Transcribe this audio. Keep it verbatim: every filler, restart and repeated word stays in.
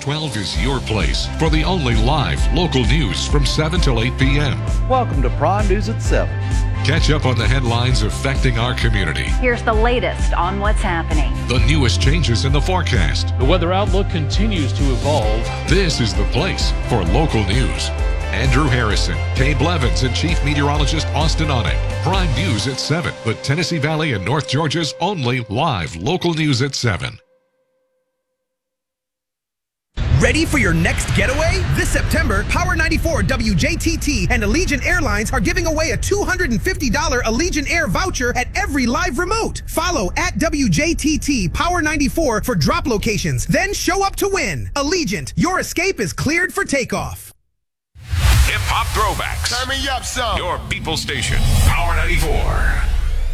twelve is your place for the only live local news from seven till eight p.m. Welcome to Prime News at seven. Catch up on the headlines affecting our community. Here's the latest on what's happening. The newest changes in the forecast. The weather outlook continues to evolve. This is the place for local news. Andrew Harrison, Kay Blevins, and Chief Meteorologist Austin Onek. Prime News at seven, but Tennessee Valley and North Georgia's only live local news at seven. Ready for your next getaway? This September, Power ninety-four W J T T and Allegiant Airlines are giving away a two hundred fifty dollars Allegiant Air voucher at every live remote. Follow at W J T T Power ninety-four for drop locations, then show up to win. Allegiant, your escape is cleared for takeoff. Hip-hop throwbacks. Turn me up some. Your people station, Power ninety-four.